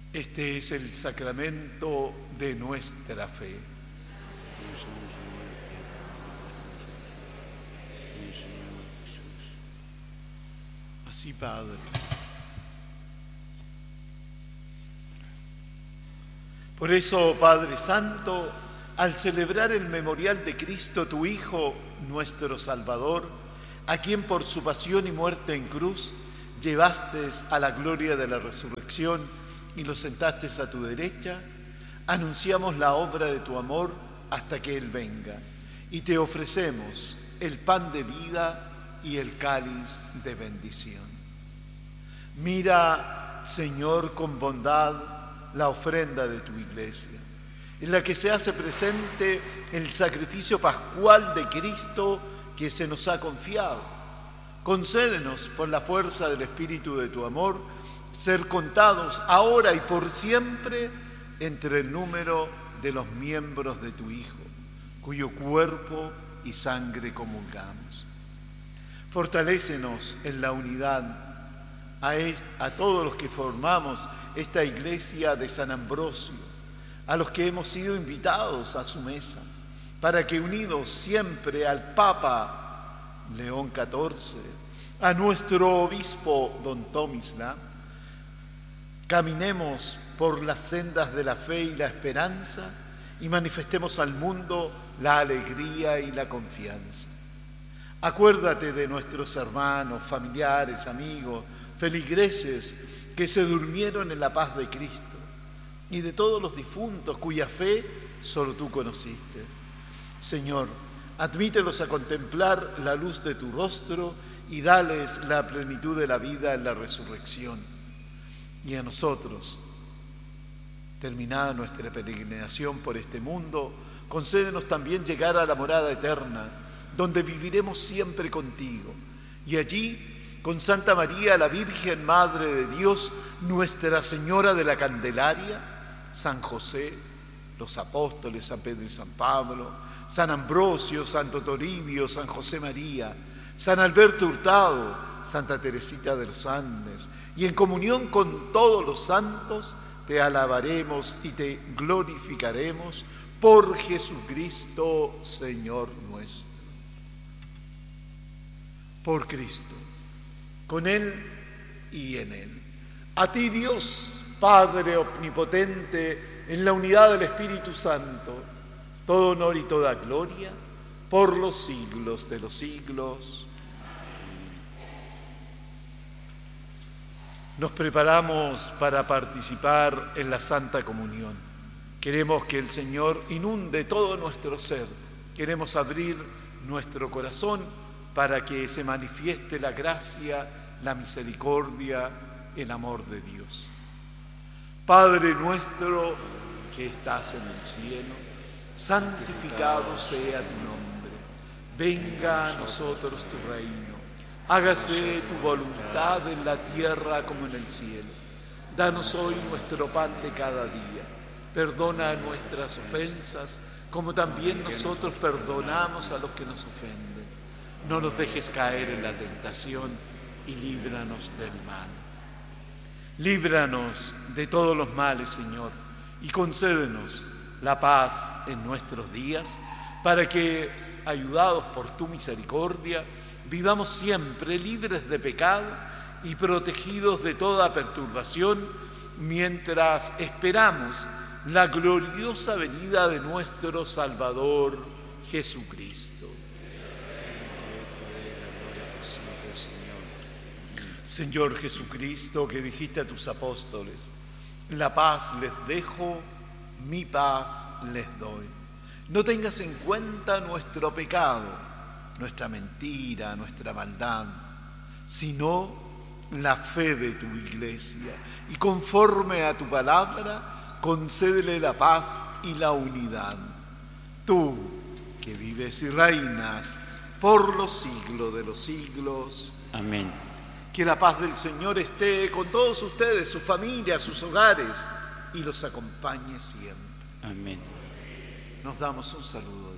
Este es el sacramento de nuestra fe. Así, Padre. Por eso, Padre Santo, al celebrar el memorial de Cristo, tu Hijo, nuestro Salvador, a quien por su pasión y muerte en cruz llevaste a la gloria de la resurrección y lo sentaste a tu derecha, anunciamos la obra de tu amor hasta que Él venga, y te ofrecemos el pan de vida y el cáliz de bendición. Mira, Señor, con bondad la ofrenda de tu iglesia, en la que se hace presente el sacrificio pascual de Cristo que se nos ha confiado. Concédenos, por la fuerza del Espíritu de tu amor, ser contados ahora y por siempre entre el número de los miembros de tu Hijo, cuyo cuerpo y sangre comulgamos. Fortalécenos en la unidad a todos los que formamos esta iglesia de San Ambrosio, a los que hemos sido invitados a su mesa, para que unidos siempre al Papa León XIV, a nuestro obispo don Tomisla, caminemos por las sendas de la fe y la esperanza y manifestemos al mundo la alegría y la confianza. Acuérdate de nuestros hermanos, familiares, amigos, feligreses que se durmieron en la paz de Cristo y de todos los difuntos cuya fe solo tú conociste. Señor, admítelos a contemplar la luz de tu rostro y dales la plenitud de la vida en la resurrección. Y a nosotros, terminada nuestra peregrinación por este mundo, concédenos también llegar a la morada eterna, donde viviremos siempre contigo. Y allí, con Santa María, la Virgen Madre de Dios, Nuestra Señora de la Candelaria, San José, los apóstoles, San Pedro y San Pablo, San Ambrosio, Santo Toribio, San José María, San Alberto Hurtado, Santa Teresita de los Andes, y en comunión con todos los santos, te alabaremos y te glorificaremos por Jesucristo, Señor nuestro. Por Cristo, con Él y en Él. A ti, Dios, Padre omnipotente, en la unidad del Espíritu Santo, todo honor y toda gloria, por los siglos de los siglos. Nos preparamos para participar en la Santa Comunión. Queremos que el Señor inunde todo nuestro ser. Queremos abrir nuestro corazón para que se manifieste la gracia, la misericordia, el amor de Dios. Padre nuestro que estás en el cielo, santificado sea tu nombre. Venga a nosotros tu reino. Hágase tu voluntad en la tierra como en el cielo. Danos hoy nuestro pan de cada día. Perdona nuestras ofensas, como también nosotros perdonamos a los que nos ofenden. No nos dejes caer en la tentación y líbranos del mal. Líbranos de todos los males, Señor, y concédenos la paz en nuestros días, para que, ayudados por tu misericordia, vivamos siempre libres de pecado y protegidos de toda perturbación, mientras esperamos la gloriosa venida de nuestro Salvador Jesucristo. Señor Jesucristo, que dijiste a tus apóstoles, la paz les dejo, mi paz les doy. No tengas en cuenta nuestro pecado, nuestra mentira, nuestra maldad, sino la fe de tu iglesia. Y conforme a tu palabra, concédele la paz y la unidad. Tú, que vives y reinas por los siglos de los siglos. Amén. Que la paz del Señor esté con todos ustedes, sus familias, sus hogares, y los acompañe siempre. Amén. Nos damos un saludo.